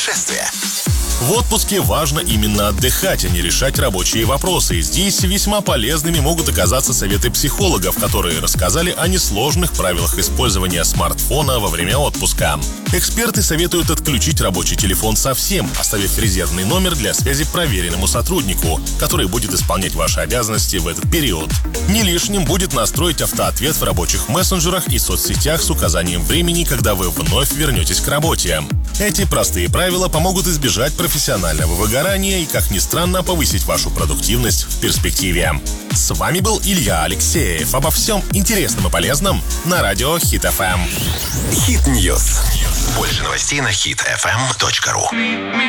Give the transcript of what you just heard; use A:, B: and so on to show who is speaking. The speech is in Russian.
A: путешествия.
B: В отпуске важно именно отдыхать, а не решать рабочие вопросы. Здесь весьма полезными могут оказаться советы психологов, которые рассказали о несложных правилах использования смартфона во время отпуска. Эксперты советуют отключить рабочий телефон совсем, оставив резервный номер для связи проверенному сотруднику, который будет исполнять ваши обязанности в этот период. Не лишним будет настроить автоответ в рабочих мессенджерах и соцсетях с указанием времени, когда вы вновь вернетесь к работе. Эти простые правила помогут избежать профессионального выгорания и, как ни странно, повысить вашу продуктивность в перспективе. С вами был Илья Алексеев. Обо всем интересном и полезном на радио Hit FM.
A: Hit News. Больше новостей на hitfm.ru.